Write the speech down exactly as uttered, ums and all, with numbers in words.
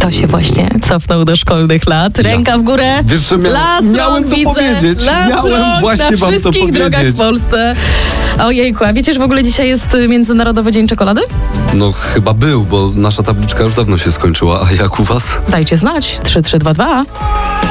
Kto się właśnie cofnął do szkolnych lat? Ręka ja. w górę. Wiesz, że mia- Las miałem rąk to widzę. powiedzieć. Las Miałem rąk właśnie na wam to wszystkich powiedzieć. drogach w Polsce. Ojejku, a wiecie, że w ogóle dzisiaj jest Międzynarodowy Dzień Czekolady? No chyba był, bo nasza tabliczka już dawno się skończyła, a jak u was? Dajcie znać. trzy trzy dwa dwa.